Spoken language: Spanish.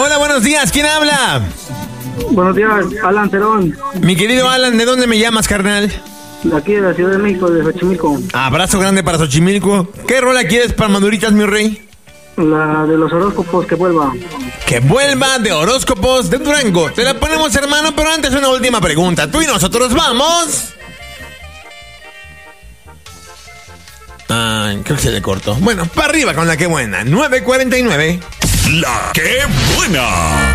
Hola, buenos días. ¿Quién habla? Buenos días, Alan Terón. Mi querido Alan, ¿de dónde me llamas, carnal? De aquí de la Ciudad de México, de Xochimilco. Abrazo grande para Xochimilco. ¿Qué rola quieres para Maduritas, mi rey? La de los horóscopos, que vuelva. Que vuelva de horóscopos de Durango. Te la ponemos, hermano, pero antes una última pregunta. Tú y nosotros vamos. Creo que se le cortó. Bueno, para arriba con la que buena. 9:49. La que buena.